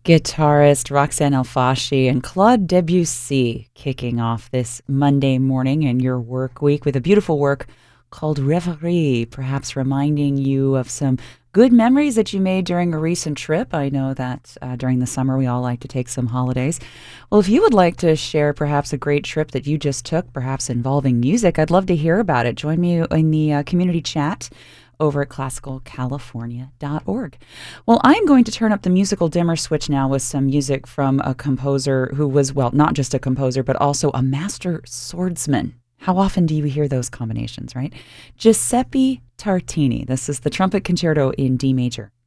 Guitarist Roxanne Alfashi and Claude Debussy kicking off this Monday morning in your work week with a beautiful work called Reverie, perhaps reminding you of some good memories that you made during a recent trip. I know that during the summer we all like to take some holidays. Well, if you would like to share perhaps a great trip that you just took, perhaps involving music, I'd love to hear about it. Join me in the community chat over at classicalcalifornia.org. Well, I'm going to turn up the musical dimmer switch now with some music from a composer who was, well, not just a composer, but also a master swordsman. How often do you hear those combinations, right? Giuseppe Tartini. This is the Trumpet Concerto in D major.